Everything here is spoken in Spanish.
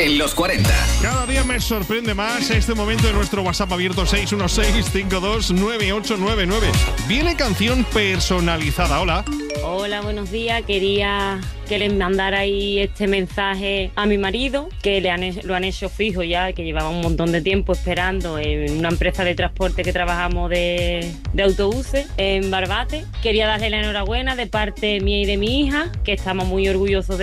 en los 40. Cada día me sorprende más este momento de nuestro WhatsApp abierto 616-529899. Viene canción personalizada. Hola. Hola, buenos días. Quería que les mandara ahí este mensaje a mi marido, que lo han hecho fijo ya, que llevaba un montón de tiempo esperando en una empresa de transporte que trabajamos de autobuses en Barbate. Quería darle la enhorabuena de parte mía y de mi hija, que estamos muy orgullosos de